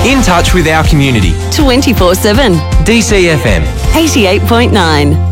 In touch with our community. 24/7. DCFM. 88.9.